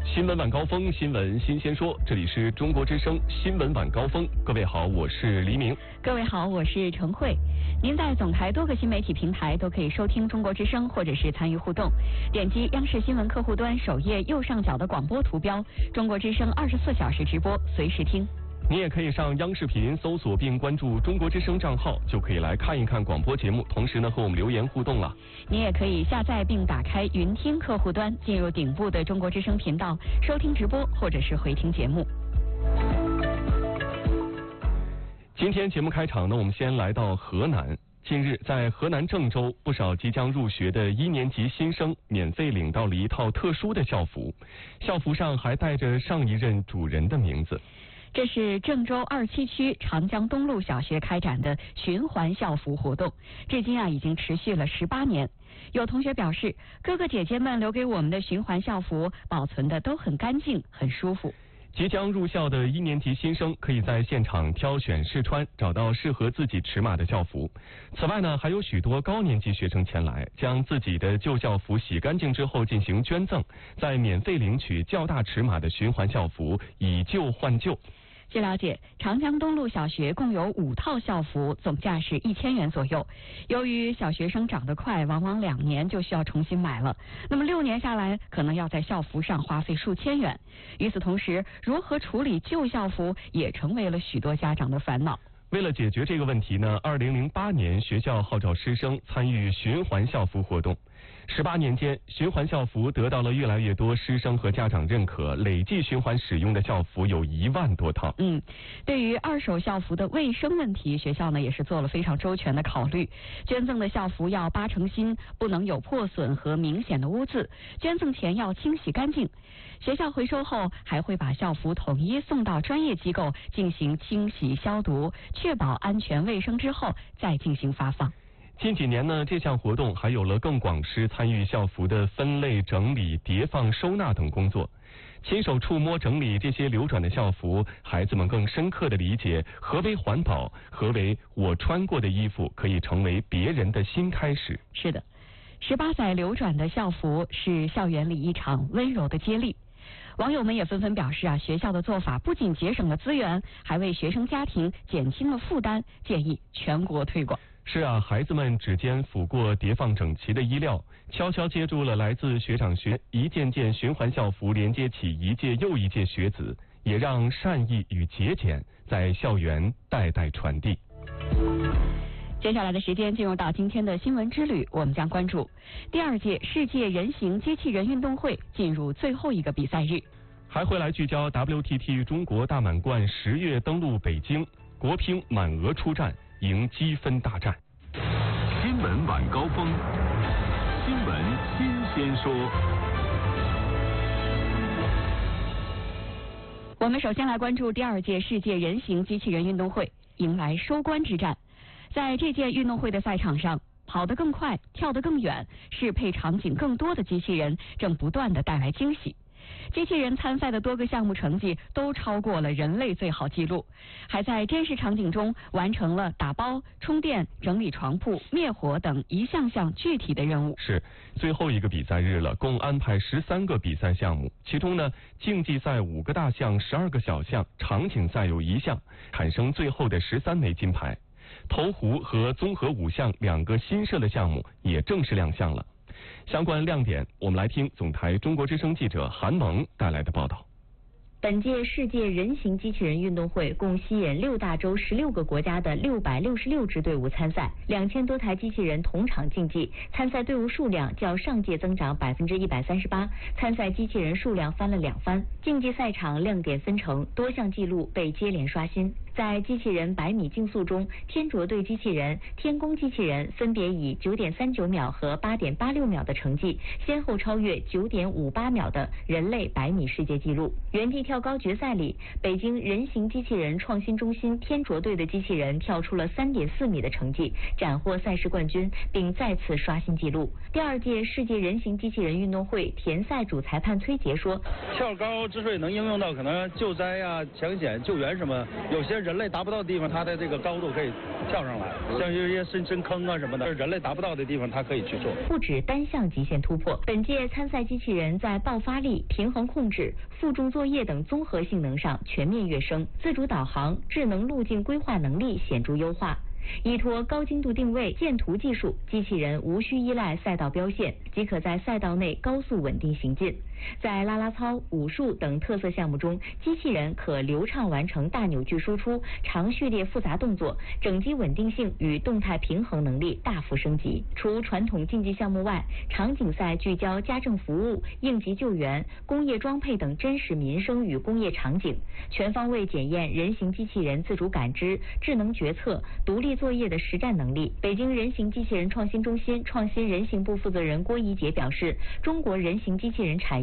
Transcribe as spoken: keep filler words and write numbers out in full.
新闻晚高峰，新闻新鲜说，这里是中国之声新闻晚高峰。各位好，我是黎明。 各位好，我是陈慧。您在总台多个新媒体平台都可以收听中国之声，或者是参与互动。点击央视新闻客户端首页右上角的广播图标，中国之声二十四小时直播，随时听。 你也可以上央视频搜索并关注中国之声账号，就可以来看一看广播节目，同时呢和我们留言互动了。 你也可以下载并打开云听客户端，进入顶部的中国之声频道，收听直播或者是回听节目。 今天节目开场呢，我们先来到河南。近日，在河南郑州，不少即将入学的一年级新生免费领到了一套特殊的校服，校服上还带着上一任主人的名字。 这是郑州二七区长江东路小学开展的循环校服活动，至今啊已经持续了十八年。有同学表示，哥哥姐姐们留给我们的循环校服保存的都很干净，很舒服。 即将入校的一年级新生可以在现场挑选试穿，找到适合自己尺码的校服。此外呢，还有许多高年级学生前来，将自己的旧校服洗干净之后进行捐赠，再免费领取较大尺码的循环校服，以旧换旧。 据了解，长江东路小学共有五套校服，总价是一千元左右。由于小学生长得快，往往两年就需要重新买了，那么六年下来，可能要在校服上花费数千元。与此同时，如何处理旧校服也成为了许多家长的烦恼。 为了解决这个问题呢，二零零八年学校号召师生参与循环校服活动。十八年间，循环校服得到了越来越多师生和家长认可，累计循环使用的校服有一万多套。 嗯，对于二手校服的卫生问题，学校呢也是做了非常周全的考虑。捐赠的校服要八成新，不能有破损和明显的污渍，捐赠前要清洗干净。学校回收后还会把校服统一送到专业机构进行清洗消毒，确保安全卫生之后再进行发放。 近几年呢，这项活动还有了更广师参与校服的分类、整理、叠放、收纳等工作。亲手触摸整理这些流转的校服，孩子们更深刻地理解何为环保，何为我穿过的衣服可以成为别人的新开始。 是的，十八载流转的校服是校园里一场温柔的接力。网友们也纷纷表示啊，学校的做法不仅节省了资源，还为学生家庭减轻了负担，建议全国推广。 是啊，孩子们指尖抚过叠放整齐的衣料，悄悄接住了来自学长学，一件件循环校服连接起一届又一届学子，也让善意与节俭在校园代代传递。 接下来的时间进入到今天的新闻之旅，我们将关注第二届世界人形机器人运动会进入最后一个比赛日， 还会来聚焦 W T T 中国大满贯十月登陆北京，国乒满额出战，赢积分大战。 新闻晚高峰，新闻新鲜说。 我们首先来关注第二届世界人形机器人运动会迎来收官之战。在这届运动会的赛场上，跑得更快，跳得更远，适配场景更多的机器人正不断地带来惊喜。机器人参赛的多个项目成绩都超过了人类最好纪录，还在真实场景中完成了打包、充电、整理床铺、灭火等一项项具体的任务。 是最后一个比赛日了，共安排十三个比赛项目，其中呢，竞技赛五个大项，十二个小项，场景赛有一项，产生最后的十三枚金牌。投壶和综合五项两个新设的项目也正式亮相了。相关亮点，我们来听总台中国之声记者韩萌带来的报道。 本届世界人形机器人运动会共吸引六大洲十六个国家的六百六十六支队伍参赛，两千多台机器人同场竞技，参赛队伍数量较上届增长百分之一百三十八，参赛机器人数量翻了两番。竞技赛场亮点纷呈，多项纪录被接连刷新。在机器人百米竞速中，天卓队机器人、天宫机器人分别以九点三九秒和八点八六秒的成绩，先后超越九点五八秒的人类百米世界纪录。原地跳高决赛里，北京人形机器人创新中心天卓队的机器人跳出了三点四米的成绩，斩获赛事冠军，并再次刷新纪录。第二届世界人形机器人运动会田赛主裁判崔杰说：“ 跳高之所以能应用到可能救灾啊、抢险、救援什么，有些人人类达不到的地方，它的这个高度可以跳上来，像有一些深深坑啊什么的，人类达不到的地方，它可以去做。 不止单项极限突破，本届参赛机器人在爆发力、平衡控制、负重作业等综合性能上全面跃升，自主导航、智能路径规划能力显著优化。依托高精度定位、剑图技术，机器人无需依赖赛道标线，即可在赛道内高速稳定行进。在啦啦操、武术等特色项目中，机器人可流畅完成大扭矩输出、长序列复杂动作，整机稳定性与动态平衡能力大幅升级。除传统竞技项目外，场景赛聚焦家政服务、应急救援、工业装配等真实民生与工业场景，全方位检验人形机器人自主感知、智能决策、独立作业的实战能力。北京人形机器人创新中心创新人形部负责人郭怡杰表示，中国人形机器人产业